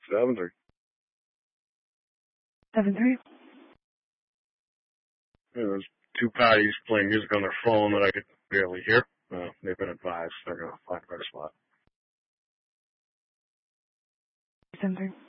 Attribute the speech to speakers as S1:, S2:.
S1: 7-3.
S2: 7-3.
S1: There's two parties playing music on their phone that I could barely hear. They've been advised they're going to find a better spot.
S2: 7-3.